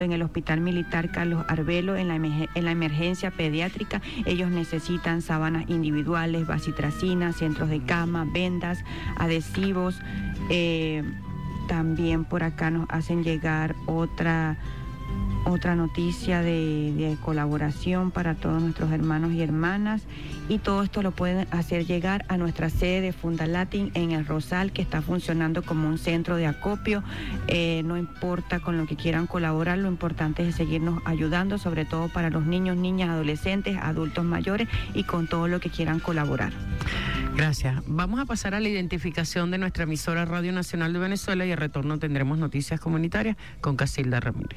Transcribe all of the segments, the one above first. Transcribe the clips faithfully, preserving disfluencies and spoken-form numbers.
en el Hospital Militar Carlos Arbelo, en la, en la emergencia pediátrica. Ellos necesitan sábanas individuales, bacitracina, centros de cama, vendas, adhesivos. Eh, también por acá nos hacen llegar otra, otra noticia de, de colaboración para todos nuestros hermanos y hermanas. Y todo esto lo pueden hacer llegar a nuestra sede de Fundalatin en El Rosal, que está funcionando como un centro de acopio. Eh, no importa con lo que quieran colaborar, lo importante es seguirnos ayudando, sobre todo para los niños, niñas, adolescentes, adultos mayores y con todo lo que quieran colaborar. Gracias. Vamos a pasar a la identificación de nuestra emisora Radio Nacional de Venezuela y al retorno tendremos noticias comunitarias con Casilda Ramírez.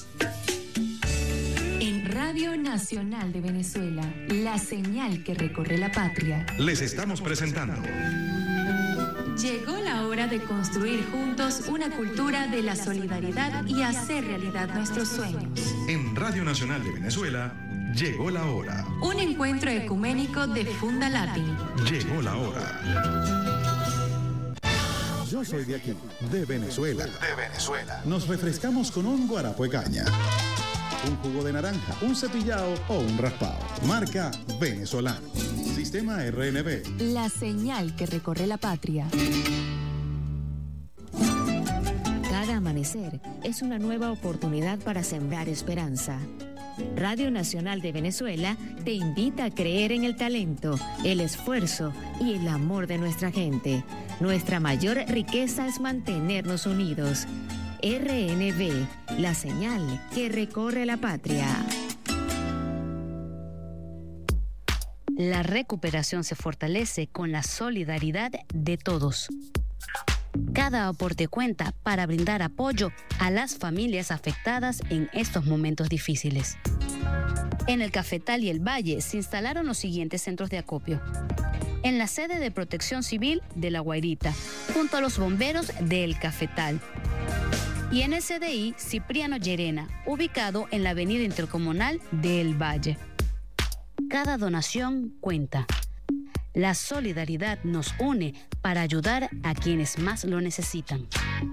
Radio Nacional de Venezuela, la señal que recorre la patria. Les estamos presentando. Llegó la hora de construir juntos una cultura de la solidaridad y hacer realidad nuestros sueños. En Radio Nacional de Venezuela, llegó la hora. Un encuentro ecuménico de Fundalatin. Llegó la hora. Yo soy de aquí, de Venezuela. De Venezuela. Nos refrescamos con un guarapo de caña, un jugo de naranja, un cepillado o un raspado. Marca Venezolano. Sistema R N B. La señal que recorre la patria. Cada amanecer es una nueva oportunidad para sembrar esperanza. Radio Nacional de Venezuela te invita a creer en el talento, el esfuerzo y el amor de nuestra gente. Nuestra mayor riqueza es mantenernos unidos. R N B, la señal que recorre la patria. La recuperación se fortalece con la solidaridad de todos. Cada aporte cuenta para brindar apoyo a las familias afectadas en estos momentos difíciles. En el Cafetal y el Valle se instalaron los siguientes centros de acopio. En la sede de Protección Civil de La Guairita, junto a los bomberos de El Cafetal. Y en el C D I Cipriano Llerena, ubicado en la avenida intercomunal de El Valle. Cada donación cuenta. La solidaridad nos une para ayudar a quienes más lo necesitan.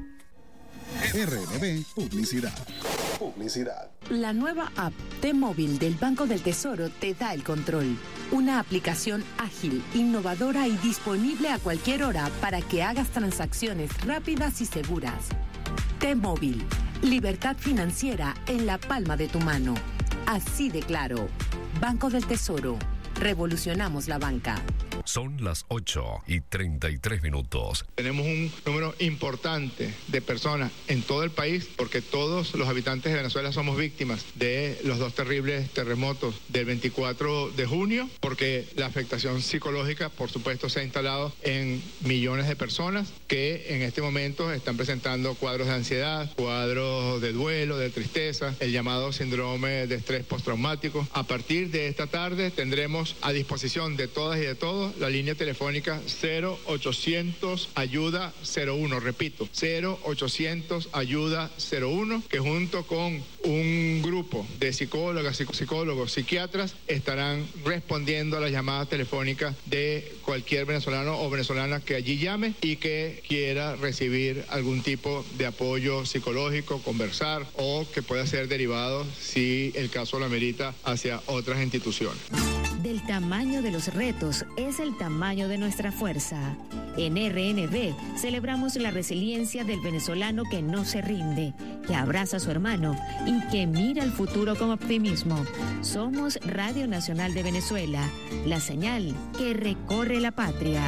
R N B Publicidad. Publicidad. La nueva app T-Móvil del Banco del Tesoro te da el control. Una aplicación ágil, innovadora y disponible a cualquier hora para que hagas transacciones rápidas y seguras. T-Móvil, libertad financiera en la palma de tu mano. Así de claro. Banco del Tesoro. Revolucionamos la banca. Son las ocho y treinta y tres minutos. Tenemos un número importante de personas en todo el país porque todos los habitantes de Venezuela somos víctimas de los dos terribles terremotos del veinticuatro de junio, porque la afectación psicológica, por supuesto, se ha instalado en millones de personas que en este momento están presentando cuadros de ansiedad, cuadros de duelo, de tristeza, el llamado síndrome de estrés postraumático. A partir de esta tarde tendremos a disposición de todas y de todos la línea telefónica cero ochocientos ayuda cero uno, repito, cero ochocientos ayuda cero uno, que junto con un grupo de psicólogas, psicólogos, psiquiatras estarán respondiendo a las llamadas telefónicas de cualquier venezolano o venezolana que allí llame y que quiera recibir algún tipo de apoyo psicológico, conversar o que pueda ser derivado, si el caso lo amerita, hacia otras instituciones. Del tamaño de los retos es el tamaño de nuestra fuerza. En R N B celebramos la resiliencia del venezolano que no se rinde, que abraza a su hermano y que mira el futuro con optimismo. Somos Radio Nacional de Venezuela, la señal que recorre la patria.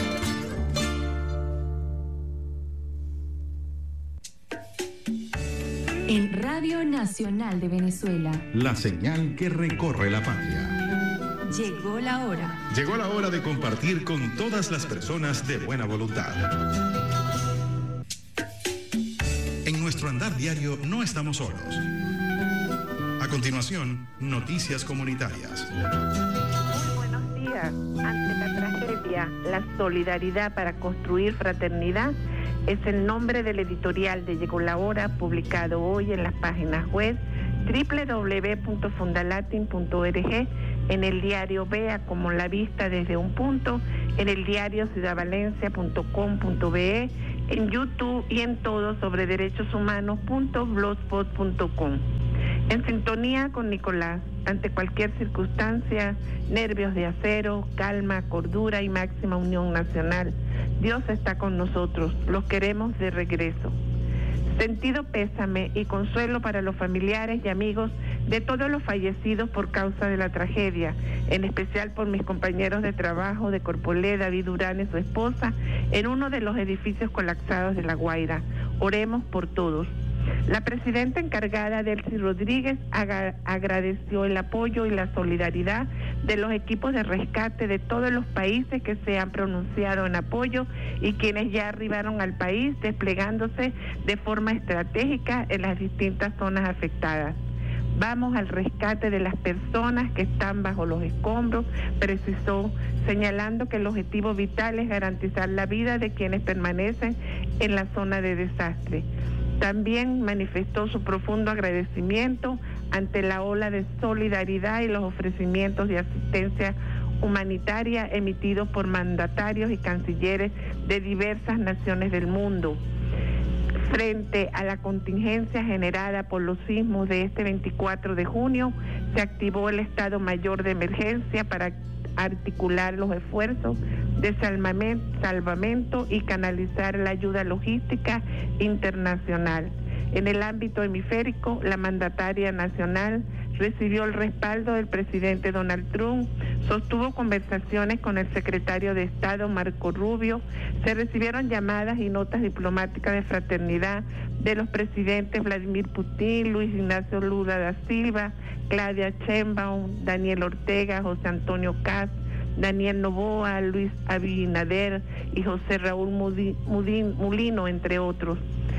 En Radio Nacional de Venezuela, La señal que recorre la patria. llegó la hora. Llegó la hora de compartir con todas las personas de buena voluntad. En nuestro andar diario no estamos solos. A continuación, noticias comunitarias. Muy buenos días. Ante la tragedia, la solidaridad para construir fraternidad es el nombre del editorial de Llegó la Hora, publicado hoy en las páginas web doble u doble u doble u punto fundalatin punto org, en el diario Vea como la vista desde un punto, en el diario ciudad valencia punto com punto be, en YouTube y en todo sobre derechos humanos punto blogspot punto com. En sintonía con Nicolás, ante cualquier circunstancia, nervios de acero, calma, cordura y máxima unión nacional. Dios está con nosotros, los queremos de regreso. Sentido pésame y consuelo para los familiares y amigos de todos los fallecidos por causa de la tragedia, en especial por mis compañeros de trabajo de Corpolé, David Durán y su esposa, en uno de los edificios colapsados de La Guaira. Oremos por todos. La presidenta encargada, Delcy Rodríguez, aga- agradeció el apoyo y la solidaridad de los equipos de rescate de todos los países que se han pronunciado en apoyo y quienes ya arribaron al país, desplegándose de forma estratégica en las distintas zonas afectadas. Vamos al rescate de las personas que están bajo los escombros, precisó, señalando que el objetivo vital es garantizar la vida de quienes permanecen en la zona de desastre. También manifestó su profundo agradecimiento ante la ola de solidaridad y los ofrecimientos de asistencia humanitaria emitidos por mandatarios y cancilleres de diversas naciones del mundo. Frente a la contingencia generada por los sismos de este veinticuatro de junio, se activó el Estado Mayor de Emergencia para articular los esfuerzos de salvamento y canalizar la ayuda logística internacional. En el ámbito hemisférico, la mandataria nacional recibió el respaldo del presidente Donald Trump, sostuvo conversaciones con el secretario de Estado Marco Rubio, se recibieron llamadas y notas diplomáticas de fraternidad de los presidentes Vladimir Putin, Luis Ignacio Lula da Silva, Claudia Sheinbaum, Daniel Ortega, José Antonio Kast, Daniel Noboa, Luis Abinader y José Raúl Mudin, Mudin, Mulino, entre otros.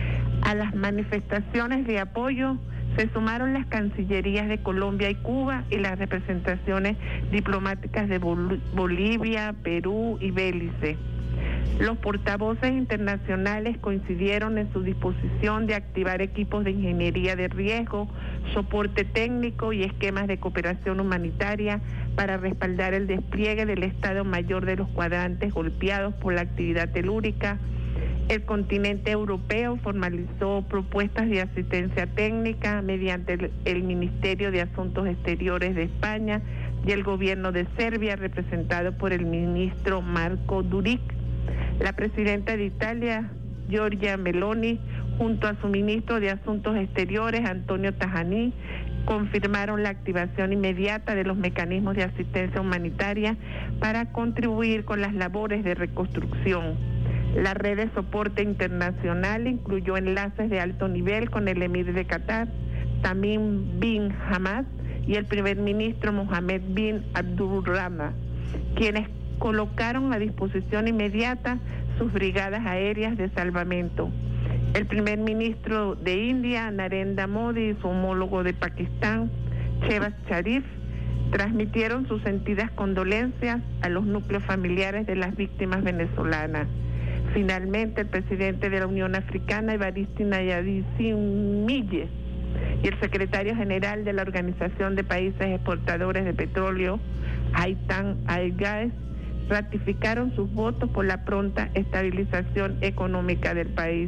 A las manifestaciones de apoyo se sumaron las cancillerías de Colombia y Cuba y las representaciones diplomáticas de Bol- Bolivia, Perú y Belice. Los portavoces internacionales coincidieron en su disposición de activar equipos de ingeniería de riesgo, soporte técnico y esquemas de cooperación humanitaria para respaldar el despliegue del Estado Mayor de los cuadrantes golpeados por la actividad telúrica. El continente europeo formalizó propuestas de asistencia técnica mediante el, el Ministerio de Asuntos Exteriores de España y el gobierno de Serbia, representado por el ministro Marco Duric. La presidenta de Italia, Giorgia Meloni, junto a su ministro de Asuntos Exteriores, Antonio Tajani, confirmaron la activación inmediata de los mecanismos de asistencia humanitaria para contribuir con las labores de reconstrucción. La red de soporte internacional incluyó enlaces de alto nivel con el emir de Qatar, Tamim bin Hamad, y el primer ministro Mohammed bin Abdulrahman, quienes colocaron a disposición inmediata sus brigadas aéreas de salvamento. El primer ministro de India, Narendra Modi, y su homólogo de Pakistán, Shehbaz Sharif, transmitieron sus sentidas condolencias a los núcleos familiares de las víctimas venezolanas. Finalmente, el presidente de la Unión Africana, Evariste Ndayishimiye, y el secretario general de la Organización de Países Exportadores de Petróleo, Haytham Al-Ghaz, ratificaron sus votos por la pronta estabilización económica del país.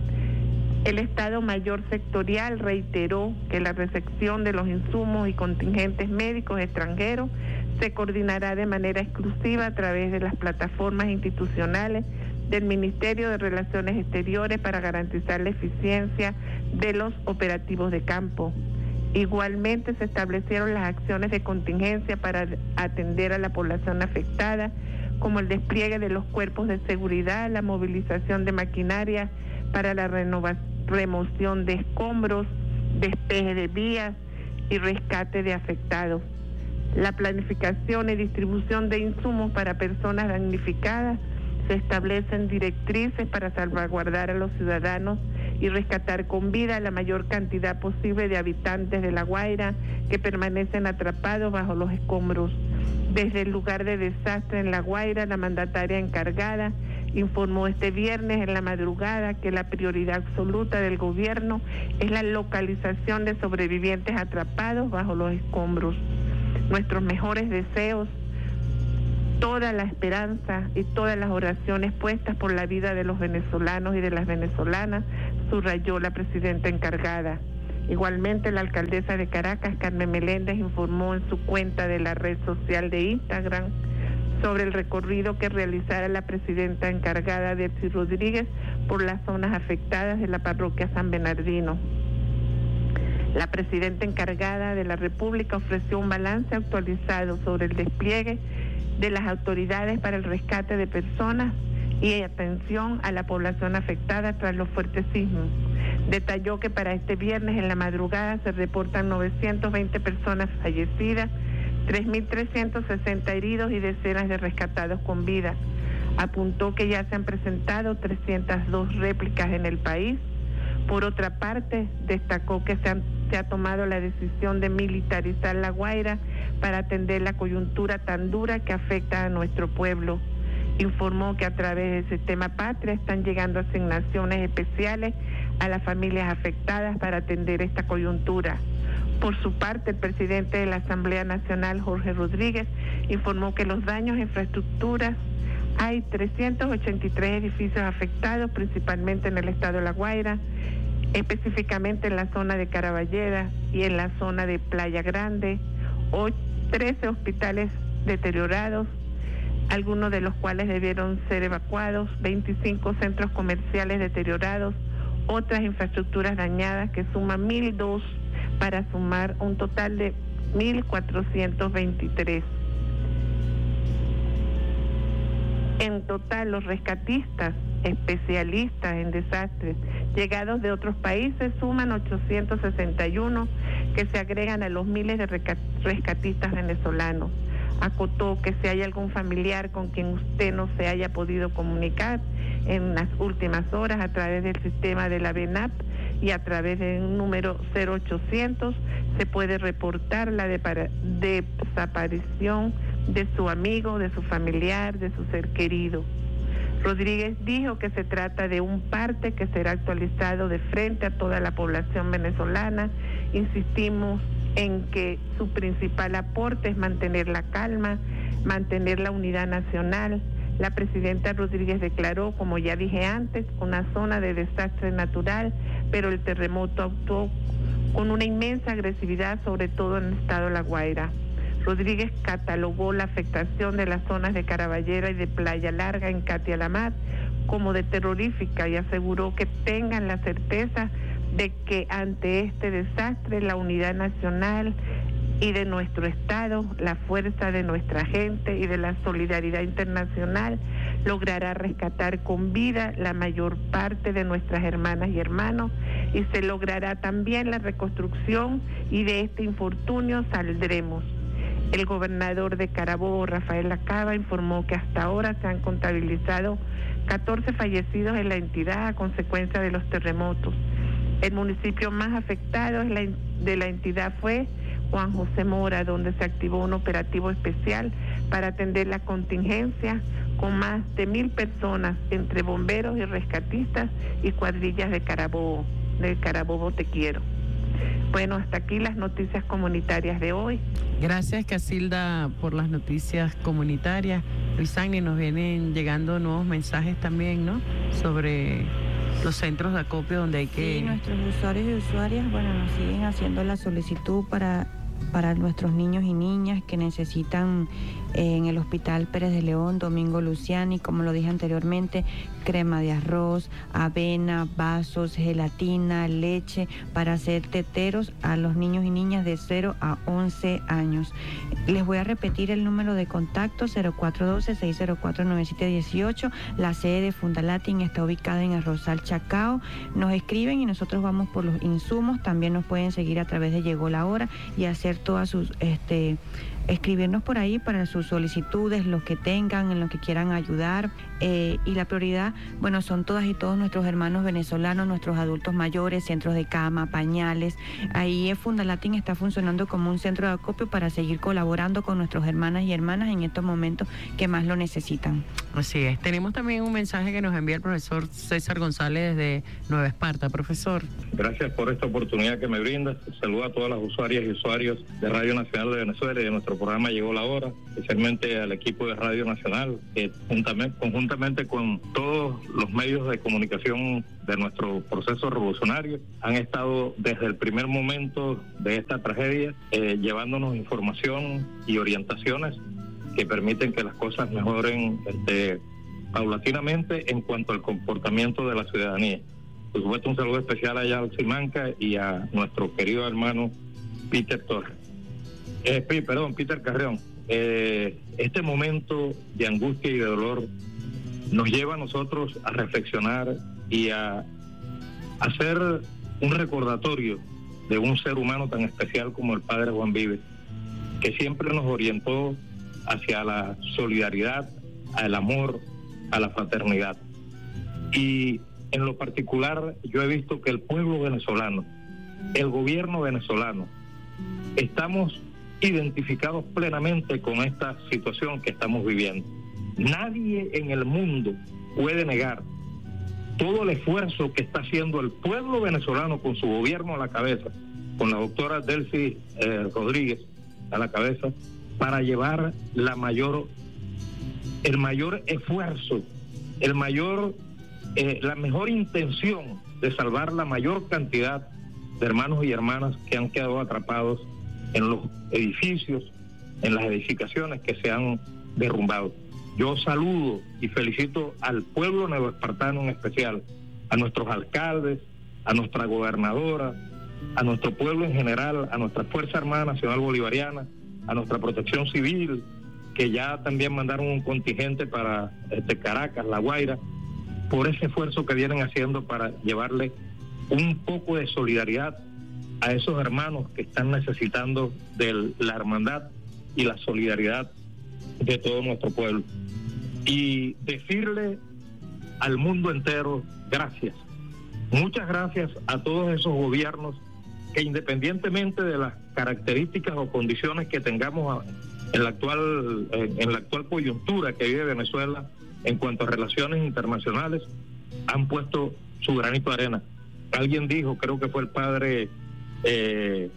El Estado Mayor Sectorial reiteró que la recepción de los insumos y contingentes médicos extranjeros se coordinará de manera exclusiva a través de las plataformas institucionales del Ministerio de Relaciones Exteriores para garantizar la eficiencia de los operativos de campo. Igualmente se establecieron las acciones de contingencia para atender a la población afectada, como el despliegue de los cuerpos de seguridad, la movilización de maquinaria para la renova- remoción de escombros, despeje de vías y rescate de afectados. La planificación y distribución de insumos para personas damnificadas. Se establecen directrices para salvaguardar a los ciudadanos y rescatar con vida la mayor cantidad posible de habitantes de La Guaira que permanecen atrapados bajo los escombros. Desde el lugar de desastre en La Guaira, la mandataria encargada informó este viernes en la madrugada que la prioridad absoluta del gobierno es la localización de sobrevivientes atrapados bajo los escombros. Nuestros mejores deseos toda la esperanza y todas las oraciones puestas por la vida de los venezolanos y de las venezolanas, subrayó la presidenta encargada. Igualmente, la alcaldesa de Caracas, Carmen Meléndez, informó en su cuenta de la red social de Instagram sobre el recorrido que realizará la presidenta encargada, Delcy Rodríguez, por las zonas afectadas de la parroquia San Bernardino. La presidenta encargada de la República ofreció un balance actualizado sobre el despliegue de las autoridades para el rescate de personas y atención a la población afectada tras los fuertes sismos. Detalló que para este viernes en la madrugada se reportan novecientas veinte personas fallecidas, tres mil trescientos sesenta heridos y decenas de rescatados con vida. Apuntó que ya se han presentado trescientas dos réplicas en el país. Por otra parte, destacó que se, han, se ha tomado la decisión de militarizar La Guaira para atender la coyuntura tan dura que afecta a nuestro pueblo. Informó que a través del sistema Patria están llegando asignaciones especiales a las familias afectadas para atender esta coyuntura. Por su parte, el presidente de la Asamblea Nacional, Jorge Rodríguez, informó que los daños a infraestructuras, hay trescientos ochenta y tres edificios afectados, principalmente en el estado de La Guaira, específicamente en la zona de Caraballeda y en la zona de Playa Grande, trece hospitales deteriorados, algunos de los cuales debieron ser evacuados, veinticinco centros comerciales deteriorados, otras infraestructuras dañadas que suman mil dos para sumar un total de mil cuatrocientos veintitrés. En total, los rescatistas especialistas en desastres llegados de otros países suman ochocientos sesenta y uno, que se agregan a los miles de rescatistas venezolanos. Acotó que si hay algún familiar con quien usted no se haya podido comunicar en las últimas horas a través del sistema de la BENAP y a través del número cero ochocientos, se puede reportar la desaparición de su amigo, de su familiar, de su ser querido. Rodríguez dijo que se trata de un parte que será actualizado de frente a toda la población venezolana. Insistimos en que su principal aporte es mantener la calma, mantener la unidad nacional. La presidenta Rodríguez declaró, como ya dije antes, una zona de desastre natural, pero el terremoto actuó con una inmensa agresividad, sobre todo en el estado de La Guaira. Rodríguez catalogó la afectación de las zonas de Caraballera y de Playa Larga en Catia la Mar como de terrorífica y aseguró que tengan la certeza de que ante este desastre la unidad nacional y de nuestro Estado, la fuerza de nuestra gente y de la solidaridad internacional logrará rescatar con vida la mayor parte de nuestras hermanas y hermanos y se logrará también la reconstrucción y de este infortunio saldremos. El gobernador de Carabobo, Rafael Lacaba, informó que hasta ahora se han contabilizado catorce fallecidos en la entidad a consecuencia de los terremotos. El municipio más afectado es la, de la entidad fue Juan José Mora, donde se activó un operativo especial para atender la contingencia con más de mil personas entre bomberos y rescatistas y cuadrillas de Carabobo, de Carabobo Te Quiero. Bueno, hasta aquí las noticias comunitarias de hoy. Gracias, Casilda, por las noticias comunitarias. Luisani, nos vienen llegando nuevos mensajes también, ¿no?, sobre los centros de acopio donde hay que... Sí, nuestros usuarios y usuarias, bueno, nos siguen haciendo la solicitud para, para nuestros niños y niñas que necesitan eh, en el Hospital Pérez de León, Domingo Luciani, como lo dije anteriormente, crema de arroz, avena, vasos, gelatina, leche, para hacer teteros a los niños y niñas de cero a once años. Les voy a repetir el número de contacto, cero cuatro uno dos, seis cero cuatro, nueve siete uno ocho. La sede de Fundalatin está ubicada en el Rosal Chacao. Nos escriben y nosotros vamos por los insumos. También nos pueden seguir a través de Llegó la Hora y hacer todas sus... este escribirnos por ahí para sus solicitudes, los que tengan, en lo que quieran ayudar. Eh, y la prioridad, bueno, son todas y todos nuestros hermanos venezolanos, nuestros adultos mayores, centros de cama, pañales. Ahí Fundalatin está funcionando como un centro de acopio para seguir colaborando con nuestros hermanas y hermanas en estos momentos que más lo necesitan. Así es. Tenemos también un mensaje que nos envía el profesor César González desde Nueva Esparta. Profesor. Gracias por esta oportunidad que me brinda. Saludo a todas las usuarias y usuarios de Radio Nacional de Venezuela y de nuestro programa Llegó la Hora, especialmente al equipo de Radio Nacional, que juntamente, conjuntamente con todos los medios de comunicación de nuestro proceso revolucionario, han estado desde el primer momento de esta tragedia eh, llevándonos información y orientaciones que permiten que las cosas mejoren este, paulatinamente en cuanto al comportamiento de la ciudadanía. Por supuesto, un saludo especial allá a Simanca y a nuestro querido hermano Peter Torres. Eh, perdón, Peter Carreón. Eh, este momento de angustia y de dolor nos lleva a nosotros a reflexionar y a hacer un recordatorio de un ser humano tan especial como el padre Juan Vives, que siempre nos orientó hacia la solidaridad, al amor, a la fraternidad. Y en lo particular, yo he visto que el pueblo venezolano, el gobierno venezolano, estamos identificados plenamente con esta situación que estamos viviendo. Nadie en el mundo puede negar todo el esfuerzo que está haciendo el pueblo venezolano con su gobierno a la cabeza, con la doctora Delcy eh, Rodríguez a la cabeza, para llevar la mayor, el mayor esfuerzo, el mayor, eh, la mejor intención de salvar la mayor cantidad de hermanos y hermanas que han quedado atrapados en los edificios, en las edificaciones que se han derrumbado. Yo saludo y felicito al pueblo neoespartano en especial, a nuestros alcaldes, a nuestra gobernadora, a nuestro pueblo en general, a nuestra Fuerza Armada Nacional Bolivariana, a nuestra Protección Civil, que ya también mandaron un contingente para este, Caracas, La Guaira, por ese esfuerzo que vienen haciendo para llevarle un poco de solidaridad a esos hermanos que están necesitando de la hermandad y la solidaridad de todo nuestro pueblo. Y decirle al mundo entero gracias. Muchas gracias a todos esos gobiernos que, independientemente de las características o condiciones que tengamos en la actual, en la actual coyuntura que vive Venezuela en cuanto a relaciones internacionales, han puesto su granito de arena. Alguien dijo, creo que fue el padre eh,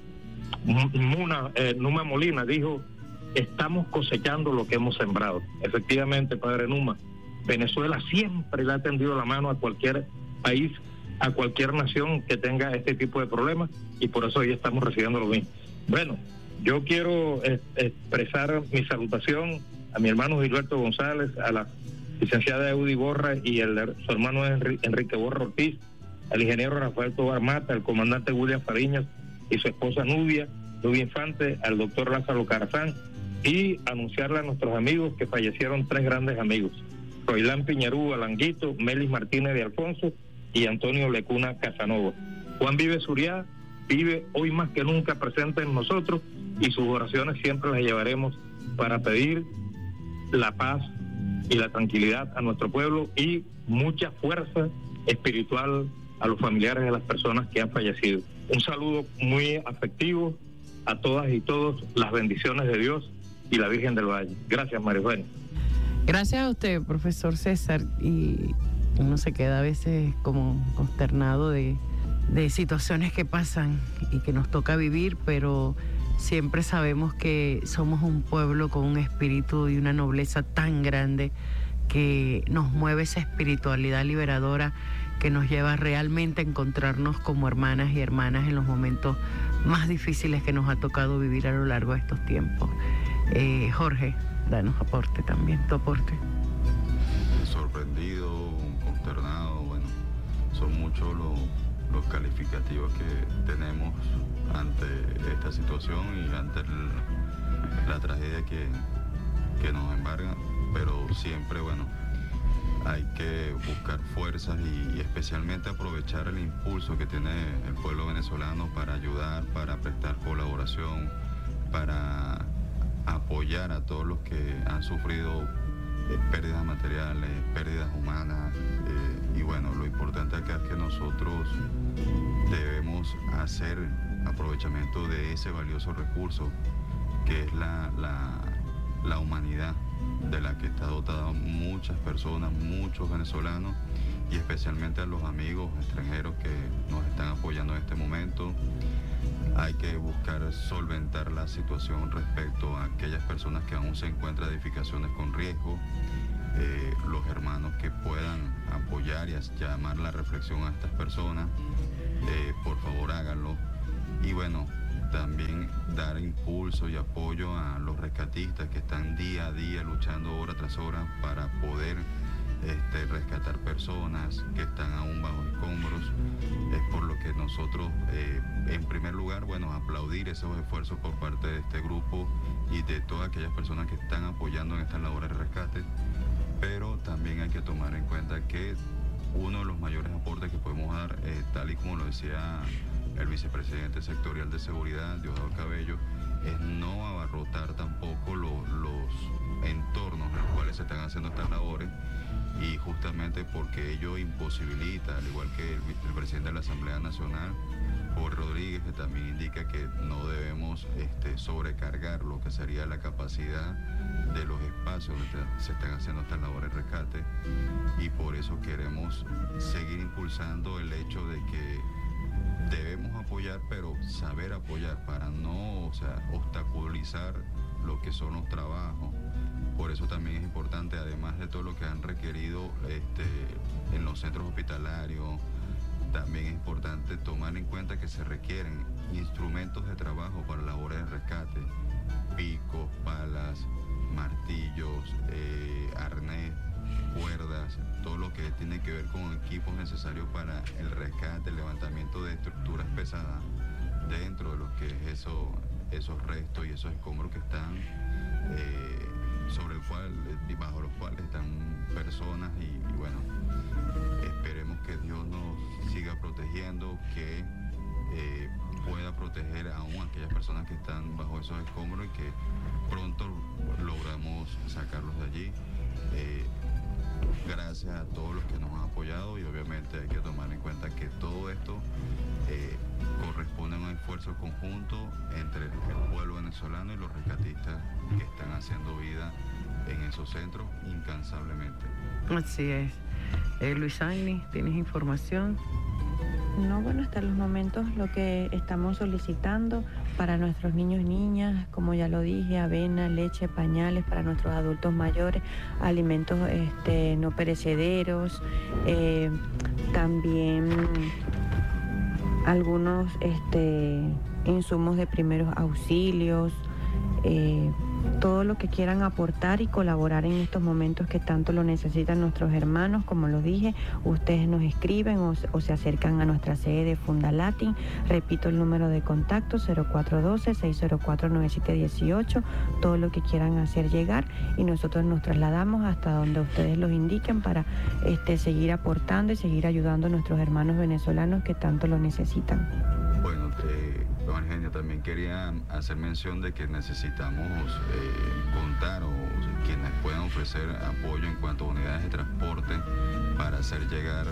Muna, eh, Numa Molina, dijo: estamos cosechando lo que hemos sembrado. Efectivamente, padre Numa, Venezuela siempre le ha tendido la mano a cualquier país, a cualquier nación que tenga este tipo de problemas, y por eso hoy estamos recibiendo lo mismo. Bueno, yo quiero eh, expresar mi salutación a mi hermano Gilberto González, a la licenciada Eudi Borra y el, su hermano Enrique Borra Ortiz, al ingeniero Rafael Tobar Mata, al comandante William Fariñas y su esposa Nubia, Nubia Infante, al doctor Lázaro Carazán, y anunciarle a nuestros amigos que fallecieron tres grandes amigos: Roilán Piñarú Alanguito, Melis Martínez de Alfonso y Antonio Lecuna Casanova. Juan Vives Suriá vive hoy más que nunca presente en nosotros, y sus oraciones siempre las llevaremos para pedir la paz y la tranquilidad a nuestro pueblo y mucha fuerza espiritual a los familiares de las personas que han fallecido. Un saludo muy afectivo a todas y todos, las bendiciones de Dios y la Virgen del Valle. Gracias, María Eugenia. Gracias a usted, profesor César, y uno se queda a veces como consternado de, de situaciones que pasan y que nos toca vivir, pero siempre sabemos que somos un pueblo con un espíritu y una nobleza tan grande que nos mueve esa espiritualidad liberadora que nos lleva realmente a encontrarnos como hermanas y hermanas en los momentos más difíciles que nos ha tocado vivir a lo largo de estos tiempos. Eh, Jorge, danos aporte también, tu aporte. Sorprendido, consternado, bueno, son muchos los, los calificativos que tenemos ante esta situación y ante el, la tragedia que, que nos embarga, pero siempre, bueno, hay que buscar fuerzas y, y especialmente aprovechar el impulso que tiene el pueblo venezolano para ayudar, para prestar colaboración, para apoyar a todos los que han sufrido eh, pérdidas materiales, pérdidas humanas, eh, y bueno, lo importante acá es que nosotros debemos hacer aprovechamiento de ese valioso recurso que es la, la, la humanidad, de la que está dotada muchas personas, muchos venezolanos, y especialmente a los amigos extranjeros que nos están apoyando en este momento. hay que buscar solventar la situación respecto a aquellas personas que aún se encuentran en edificaciones con riesgo, eh, los hermanos que puedan apoyar y llamar la reflexión a estas personas, eh, por favor háganlo. Y bueno, también dar impulso y apoyo a los rescatistas que están día a día luchando hora tras hora para poder este, rescatar personas que están aún bajo escombros. Es por lo que nosotros, eh, en primer lugar, bueno, aplaudir esos esfuerzos por parte de este grupo y de todas aquellas personas que están apoyando en estas labores de rescate, pero también hay que tomar en cuenta que uno de los mayores aportes que podemos dar, eh, tal y como lo decía el vicepresidente sectorial de seguridad, Diosdado Cabello, es no abarrotar tampoco lo, los entornos en los cuales se están haciendo estas labores, y justamente porque ello imposibilita, al igual que el, el presidente de la Asamblea Nacional, Jorge Rodríguez, que también indica que no debemos este, sobrecargar lo que sería la capacidad de los espacios donde se están haciendo estas labores de rescate, y por eso queremos seguir impulsando el hecho de que debemos apoyar, pero saber apoyar para no, o sea, obstaculizar lo que son los trabajos. Por eso también es importante, además de todo lo que han requerido este, en los centros hospitalarios, también es importante tomar en cuenta que se requieren instrumentos de trabajo para labores de rescate, picos, palas, martillos, eh, arnés, cuerdas, todo lo que tiene que ver con equipos necesarios para el rescate, el levantamiento de estructuras pesadas dentro de lo que es eso, esos restos y esos escombros que están eh, sobre el cual, bajo los cuales están personas, y, y bueno, esperemos que Dios nos siga protegiendo, que eh, pueda proteger aún a aquellas personas que están bajo esos escombros y que pronto logramos sacarlos de allí. Eh, gracias a todos los que nos han apoyado, y obviamente hay que tomar en cuenta que todo esto eh, corresponde a un esfuerzo conjunto entre el pueblo venezolano y los rescatistas que están haciendo vida en esos centros incansablemente. Así es. Eh, Luis Agni, ¿tienes información? No, bueno, hasta los momentos lo que estamos solicitando para nuestros niños y niñas, como ya lo dije, avena, leche, pañales para nuestros adultos mayores, alimentos este, no perecederos, eh, también algunos este, insumos de primeros auxilios, eh, todo lo que quieran aportar y colaborar en estos momentos que tanto lo necesitan nuestros hermanos. Como lo dije, ustedes nos escriben o, o se acercan a nuestra sede de Fundalatin. Repito el número de contacto: cero cuatro uno dos, seis cero cuatro, nueve siete uno ocho, todo lo que quieran hacer llegar, y nosotros nos trasladamos hasta donde ustedes los indiquen para este, seguir aportando y seguir ayudando a nuestros hermanos venezolanos que tanto lo necesitan. Bueno, eh, don Eugenio, también quería hacer mención de que necesitamos eh, contar o quienes puedan ofrecer apoyo en cuanto a unidades de transporte para hacer llegar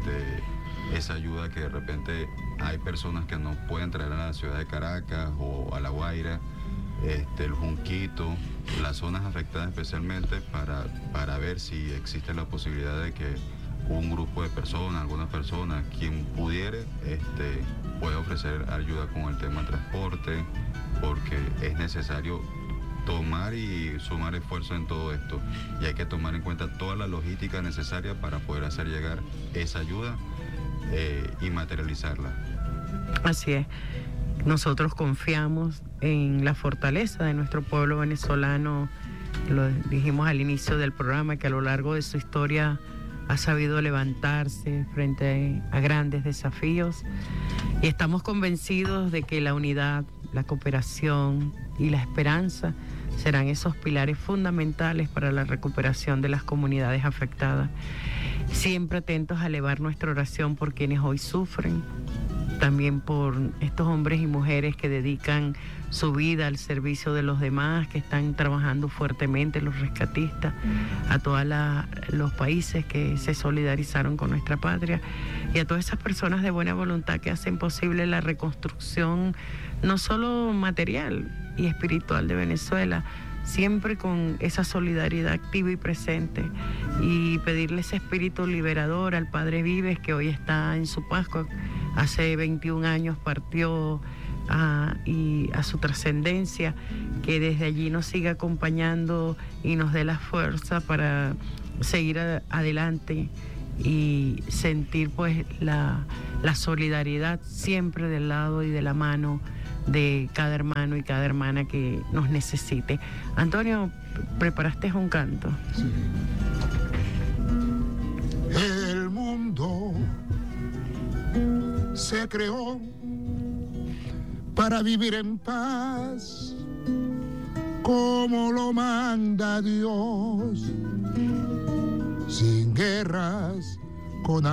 este, esa ayuda, que de repente hay personas que no pueden traer a la ciudad de Caracas o a La Guaira, este, el Junquito, las zonas afectadas especialmente, para, para ver si existe la posibilidad de que un grupo de personas, alguna persona, quien pudiere, este, puede ofrecer ayuda con el tema de transporte, porque es necesario tomar y sumar esfuerzos en todo esto, y hay que tomar en cuenta toda la logística necesaria para poder hacer llegar esa ayuda eh, y materializarla. Así es. Nosotros confiamos en la fortaleza de nuestro pueblo venezolano. Lo dijimos al inicio del programa, que a lo largo de su historia ha sabido levantarse frente a grandes desafíos, y estamos convencidos de que la unidad, la cooperación y la esperanza serán esos pilares fundamentales para la recuperación de las comunidades afectadas. Siempre atentos a elevar nuestra oración por quienes hoy sufren, también por estos hombres y mujeres que dedican su vida al servicio de los demás, que están trabajando fuertemente, los rescatistas, a todos los países que se solidarizaron con nuestra patria, y a todas esas personas de buena voluntad que hacen posible la reconstrucción, no solo material y espiritual, de Venezuela, siempre con esa solidaridad activa y presente, y pedirle ese espíritu liberador al Padre Vives, que hoy está en su Pascua. Hace veintiún años partió a, y a su trascendencia, que desde allí nos siga acompañando y nos dé la fuerza para seguir a, adelante y sentir pues la, la solidaridad siempre del lado y de la mano de cada hermano y cada hermana que nos necesite. Antonio, ¿preparaste un canto? Sí. El mundo se creó para vivir en paz, como lo manda Dios, sin guerras, con